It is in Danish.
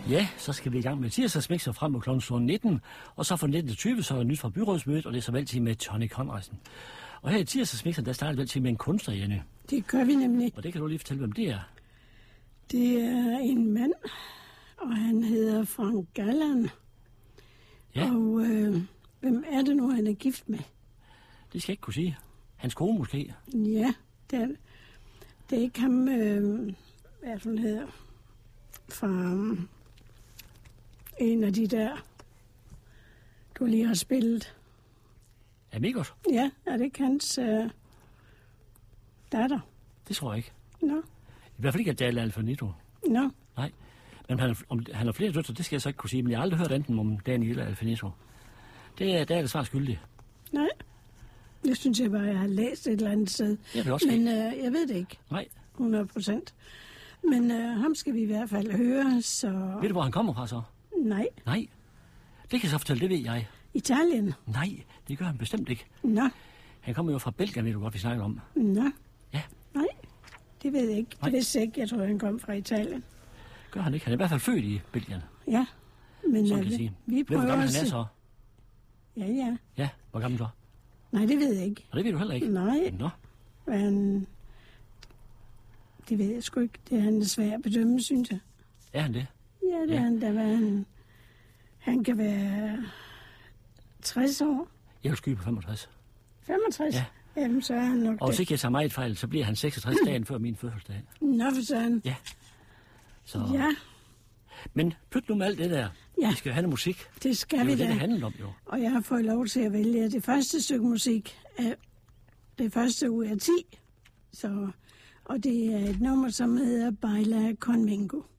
Ja, så skal vi i gang med tirsdagsmixer frem mod kl. 19, og så fra 19.20, så er nyt fra byrådsmødet, og det er så altid med Tony Conradsen. Og her i tirsdagsmixeren, der starter vi altid med en kunstner, Jenny. Det gør vi nemlig. Og det kan du lige fortælle, hvem det er. Det er en mand, og han hedder Frank Galland. Ja. Og hvem er det nu, han er gift med? Det skal jeg ikke kunne sige. Hans kone måske. Ja, det er ikke ham, hvad han hedder, fra en af de der, du lige har spillet. Amigos? Ja, er det ikke hans datter? Det tror jeg ikke. Nå. I hvert fald ikke, at det er Alfanito. Nå. Nej. Men om han har flere døtre, det skal jeg så ikke kunne sige. Men jeg har aldrig hørt enten om Daniel Alfanito. Der er det svar skyldig. Nej. Det synes jeg bare, jeg har læst et eller andet sted. Jeg vil også men jeg ved det ikke. Nej. 100%. Men ham skal vi i hvert fald høre, så... Ved du, hvor han kommer fra så? Nej. Nej. Det kan jeg så fortælle, det ved jeg. Italien? Nej, det gør han bestemt ikke. Nå. Han kommer jo fra Belgien, ved du godt, vi snakker om. Nå. Ja. Nej, det ved jeg ikke. Nej. Det vidste jeg ikke. Jeg tror, han kom fra Italien. Gør han ikke? Han er i hvert fald født i Belgien. Ja. Men sådan kan jeg sige. vi prøver hvor gammel at han er så? Ja. Ja, hvor gammel så? Nej, det ved jeg ikke. Og det ved du heller ikke? Nej. Nå. Men det ved jeg sgu ikke. Det er han svært at bedømme, synes jeg. Er han det? Ja, det er han. Der var han kan være 60 år. Jeg vil skyde på 65. 65? Ja. Jamen, så er han nok og hvis ikke jeg tager meget fejl, så bliver han 66 dagen før min fødselsdag. Nå, for sådan. Ja. Så. Ja. Men pyt nu med alt det der. Ja. Vi skal jo have noget musik. Det skal vi da. Det er det handler om, jo. Og jeg har fået lov til at vælge det første stykke musik af det første ud af 10. Og det er et nummer, som hedder Baila Conmigo.